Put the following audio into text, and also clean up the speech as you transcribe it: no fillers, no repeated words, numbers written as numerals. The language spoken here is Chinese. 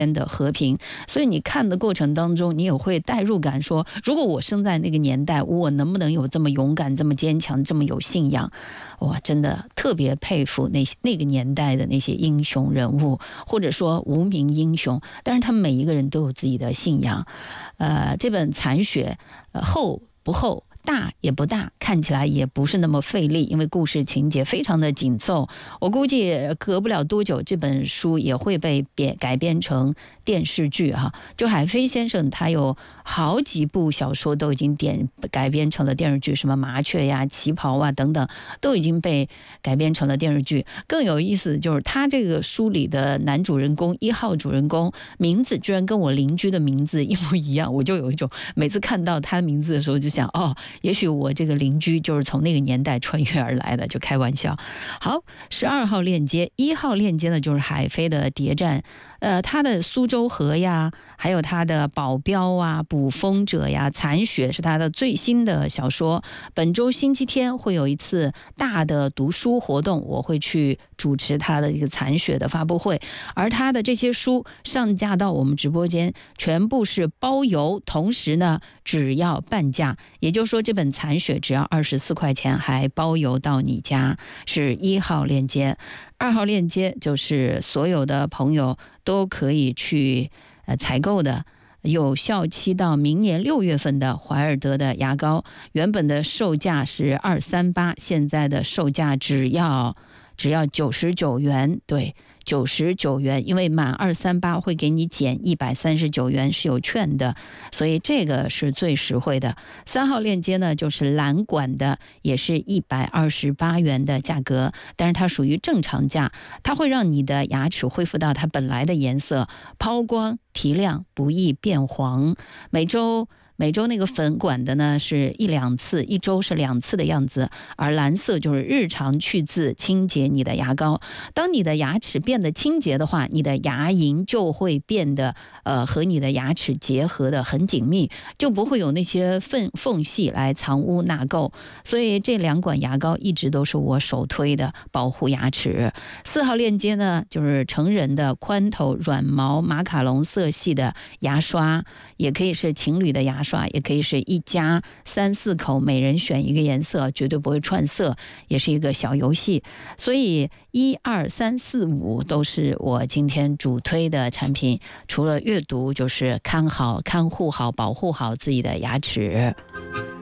的和平。所以你看的过程当中，你也会代入感说，如果我生在那个年代，我能不能有这么勇敢、这么坚强、这么有信仰？哇，真的特别佩服那个年代的那些英雄人物，或者说无名英雄，但是他们每一个人都有自己的信仰。这本《残雪》厚不厚？大也不大，看起来也不是那么费力，因为故事情节非常的紧凑。我估计隔不了多久，这本书也会被改编成电视剧哈。就海飞先生他有好几部小说都已经改编成了电视剧，什么麻雀呀、旗袍啊等等，都已经被改编成了电视剧。更有意思就是他这个书里的男主人公1号主人公名字居然跟我邻居的名字一模一样，我就有一种每次看到他的名字的时候就想，哦，也许我这个邻居就是从那个年代穿越而来的，就开玩笑。好，12号链接，1号链接呢就是海飞的谍战，他的苏州河呀，还有他的保镖啊、捕风者呀、残雪是他的最新的小说。本周星期天会有一次大的读书活动，我会去主持他的一个残雪的发布会，而他的这些书上架到我们直播间全部是包邮，同时呢只要半价，也就是说这本残雪只要24块钱，还包邮到你家，是1号链接。2号链接就是所有的朋友都可以去采购的，有效期到明年6月份的怀尔德的牙膏，原本的售价是238，现在的售价只要99元，对，99元，因为满238会给你减139元，是有券的，所以这个是最实惠的。3号链接呢就是蓝管的，也是128元的价格，但是它属于正常价，它会让你的牙齿恢复到它本来的颜色，抛光提亮，不易变黄。每周那个粉管的呢是1-2次，一周是2次的样子，而蓝色就是日常去渍清洁你的牙膏。当你的牙齿变得清洁的话，你的牙龈就会变得和你的牙齿结合的很紧密，就不会有那些缝隙来藏污纳垢。所以这2管牙膏一直都是我首推的保护牙齿。4号链接呢就是成人的宽头软毛马卡龙色系的牙刷，也可以是情侣的牙刷，也可以是一家3-4口每人选一个颜色，绝对不会串色，也是一个小游戏。所以1、2、3、4、5都是我今天主推的产品，除了阅读就是看好、看护好、保护好自己的牙齿。